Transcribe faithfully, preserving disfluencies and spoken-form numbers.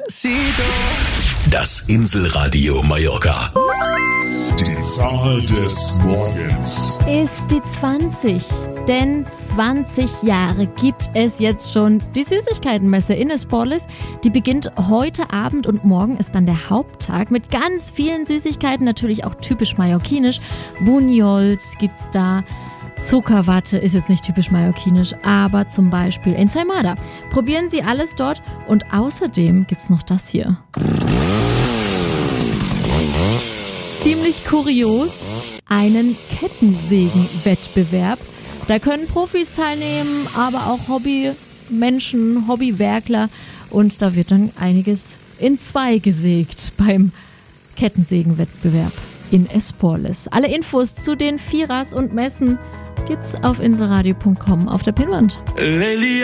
Das Inselradio Mallorca. Die Zahl des Morgens ist die zwanzig. Denn zwanzig Jahre gibt es jetzt schon die Süßigkeitenmesse in Esporles. Die beginnt heute Abend und morgen ist dann der Haupttag mit ganz vielen Süßigkeiten, natürlich auch typisch mallorquinisch. Bunyols gibt's da. Zuckerwatte ist jetzt nicht typisch mallorquinisch, aber zum Beispiel Ensaimada. Probieren Sie alles dort und außerdem gibt's noch das hier. Ziemlich kurios, einen Kettensägenwettbewerb. Da können Profis teilnehmen, aber auch Hobbymenschen, Hobbywerkler und da wird dann einiges in zwei gesägt beim Kettensägenwettbewerb in Esporles. Alle Infos zu den Vierers und Messen gibt's auf inselradio punkt com auf der Pinnwand.